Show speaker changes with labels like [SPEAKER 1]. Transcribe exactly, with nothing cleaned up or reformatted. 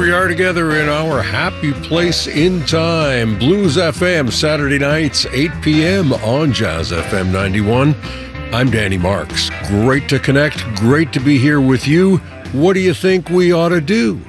[SPEAKER 1] we are together in our happy place in time. Blues F M, Saturday nights, eight p.m. on Jazz F M ninety-one. I'm Danny Marks. Great to connect. Great to be here with you. What do you think we ought to do?